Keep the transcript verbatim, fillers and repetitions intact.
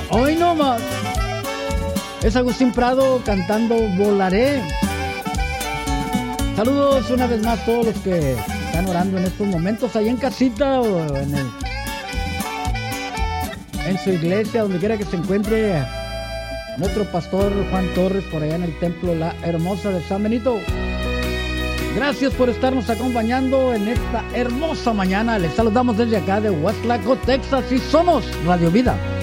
Hoy no más. Es Agustín Prado cantando Volaré. Saludos una vez más a todos los que están orando en estos momentos, ahí en casita o en el, en su iglesia, donde quiera que se encuentre nuestro pastor Juan Torres, por allá en el templo La Hermosa de San Benito. Gracias por estarnos acompañando en esta hermosa mañana. Les saludamos desde acá de Huastlaco, Texas, y somos Radio Vida.